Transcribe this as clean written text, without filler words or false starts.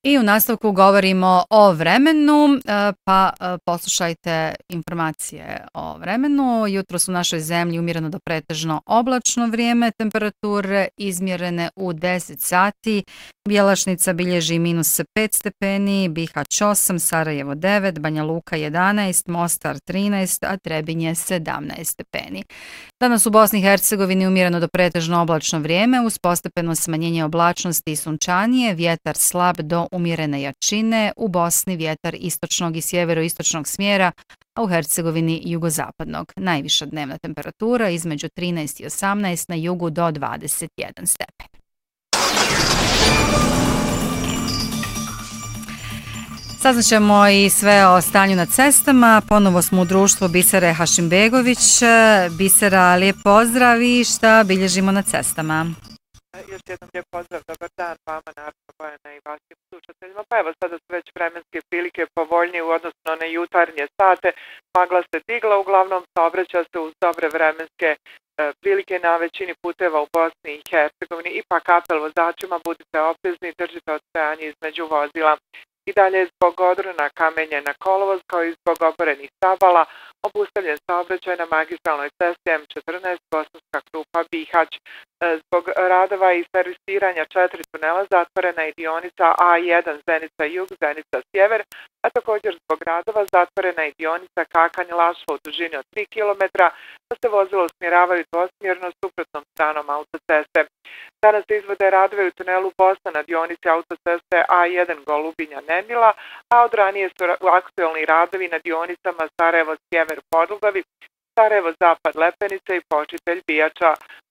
I u nastavku govorimo o vremenu, pa poslušajte informacije o vremenu. Jutros u našoj zemlji umjereno do pretežno oblačno vrijeme, temperature izmjerene u 10 sati. Bjelašnica bilježi minus 5 stepeni, Bihać 8, Sarajevo 9, Banja Luka 11, Mostar 13, a Trebinje 17 stepeni. Danas u Bosni i Hercegovini umjereno do pretežno oblačno vrijeme, uz postepeno smanjenje oblačnosti i sunčanije, vjetar slab do umjerene jačine, u Bosni vjetar istočnog i sjeveroistočnog smjera, a u Hercegovini jugozapadnog. Najviša dnevna temperatura između 13 i 18, na jugu do 21 stepen. Saznaćemo i sve o stanju na cestama. Ponovo smo u društvu Bisere Hašimbegović. Bisera, lijep pozdrav i šta bilježimo na cestama? Još jednom lijep pozdrav, dobar dan vama, naravno Bojana i vašim slušateljima. Pa evo, sada su već vremenske prilike povoljnije u odnosu na one jutarnje sate. Magla se digla, uglavnom saobraća se uz dobre vremenske prilike na većini puteva u Bosni i Hercegovini. Ipak apel vozačima, budite oprezni, držite odstajanje između vozila. I dalje zbog odrona kamenja na kolovoz, kao i zbog oborenih stabala, obustavljen saobraćaj na magistralnoj cesti M14 Bosanska Krupa Bihać. Zbog radova i servisiranja 4 tunela zatvorena je dionica A1 Zenica Jug, Zenica Sjever, a također zbog radova zatvorena je dionica Kakanj Lašva u dužini od 3 km, da se vozilo usmjeravaju dvosmjerno suprotnom stranom autoceste. Danas se izvode radove u tunelu Bosna na dionici autoceste A1 Golubinja Nemila, a od ranije su aktualni radovi na dionicama Sarajevo Sjever Podlugavi, Sarajevo Zapad Lepenice i Počitelj Bijača.